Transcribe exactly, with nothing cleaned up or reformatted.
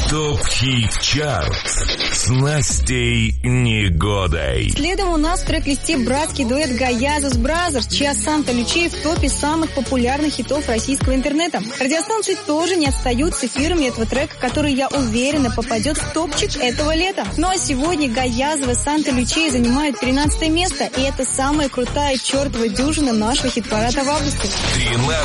ТОП-хит-чарт с Настей Негодой. Следом у нас в трек-листе братский дуэт Гаязов Бразерс, чья Санта Лючей в топе самых популярных хитов российского интернета. Радиостанции тоже не отстают с эфирами этого трека, который, я уверена, попадет в топчик этого лета. Ну а сегодня Гаязова Санта Лючей занимает тринадцатое место, и это самая крутая чертова дюжина нашего хит-парада в августе. тринадцатое